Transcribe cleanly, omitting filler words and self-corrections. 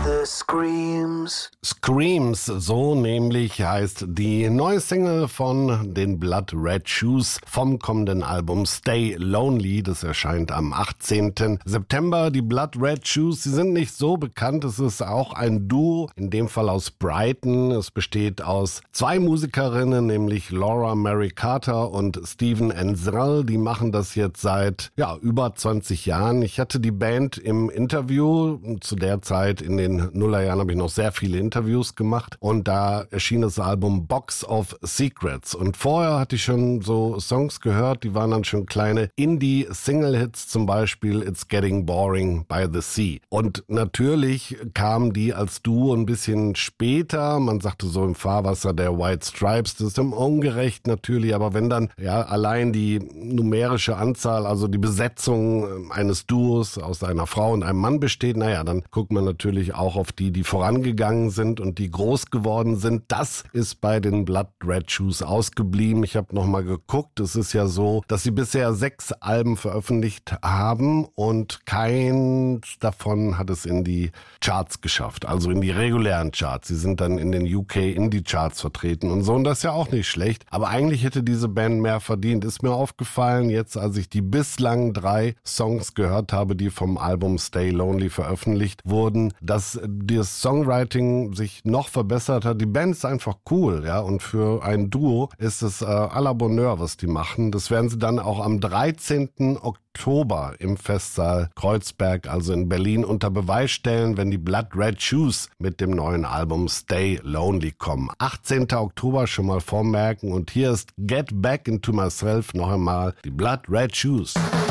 the screams. Screams, so nämlich heißt die neue Single von den Blood Red Shoes vom kommenden Album Stay Lonely. Das erscheint am 18. September. Die Blood Red Shoes, sie sind nicht so bekannt. Es ist auch ein Duo, in dem Fall aus Brighton. Es besteht aus zwei Musikerinnen, nämlich Laura Mary Carter und Stephen Ansel. Die machen das jetzt seit über 20 Jahren. Ich hatte die Band im Interview. Zu der Zeit in den Nullerjahren habe ich noch sehr viele Interviews gemacht und da erschien das Album Box of Secrets. Und vorher hatte ich schon so Songs gehört, die waren dann schon kleine Indie-Single-Hits, zum Beispiel It's Getting Boring by the Sea. Und natürlich kamen die als Duo ein bisschen später. Man sagte so im Fahrwasser der White Stripes. Das ist ungerecht natürlich, aber wenn dann allein die numerische Anzahl, also die Besetzung eines Duos aus einer Frau und einem Mann besteht, dann guckt man natürlich auch auf die vorangegangen sind und die groß geworden sind. Das ist bei den Blood Red Shoes ausgeblieben. Ich habe nochmal geguckt. Es ist ja so, dass sie bisher 6 Alben veröffentlicht haben und keins davon hat es in die Charts geschafft, also in die regulären Charts. Sie sind dann in den UK Indie Charts vertreten und so, und das ist ja auch nicht schlecht. Aber eigentlich hätte diese Band mehr verdient. Ist mir aufgefallen, jetzt als ich die bislang 3 Songs gehört habe, die vom Album Stay Lonely veröffentlicht wurden, dass das Songwriting sich noch verbessert hat. Die Band ist einfach cool, und für ein Duo ist es à la Bonheur, was die machen. Das werden sie dann auch am 13. Oktober im Festsaal Kreuzberg, also in Berlin, unter Beweis stellen, wenn die Blood Red Shoes mit dem neuen Album Stay Lonely kommen. 18. Oktober schon mal vormerken, und hier ist Get Back Into Myself noch einmal, die Blood Red Shoes.